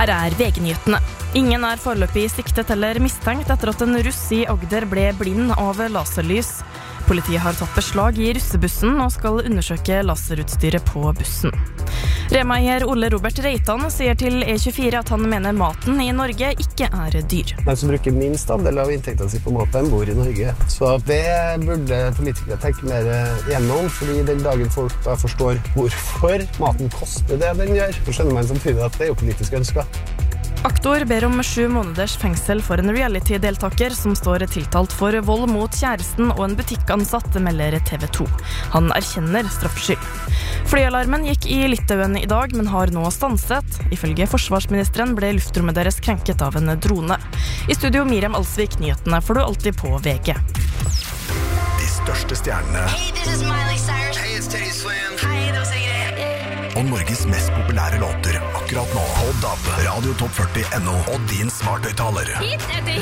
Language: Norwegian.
Her VG-nyhetene. Ingen foreløpig siktet eller mistenkt etter at en russ I Agder ble blind av laserlys. Politiet har tatt beslag I russebussen og skal undersøke laserutstyret på bussen. Rema-eier Ole Robert Reitan sier til E24 at han mener maten I Norge ikke dyr. Den som bruker minst andel av inntekten sin på maten bor I Norge. Så det burde politikere tenke mer gjennom, fordi den dagen folk da forstår hvorfor maten koster det den gjør, så skjønner man samtidig at det jo politisk ønsket. Aktor ber om 7 måneders fengsel for en reality-deltaker som står tiltalt for vold mot kjæresten og en butikkansatt, melder TV 2. Han erkjenner straffskyld. Flyalarmen gikk I Litauen I dag, men har nå stanset. Ifølge forsvarsministeren ble luftrommet deres krenket av en drone. I studio Miriam Alsvik, nyhetene får du alltid på VG. De største stjernene. Hey, this is Miley Cyrus. Hey, it's Teddy Swims. Hei, det var Og Norges mest populære låter akkurat nå. På DAB, Radio Top 40 NO og din smarthøyttaler. Hit etter